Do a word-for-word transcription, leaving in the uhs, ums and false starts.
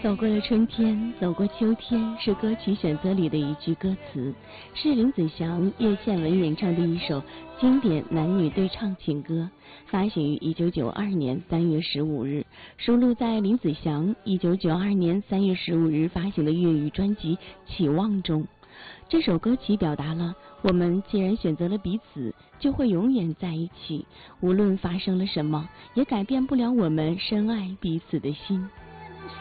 走过了春天，走过秋天，是歌曲选择里的一句歌词，是林子祥、叶倩文演唱的一首经典男女对唱情歌，发行于一九九二年三月十五日，收录在林子祥一九九二年三月十五日发行的粤语专辑《期望》中。这首歌曲表达了我们既然选择了彼此，就会永远在一起，无论发生了什么，也改变不了我们深爱彼此的心。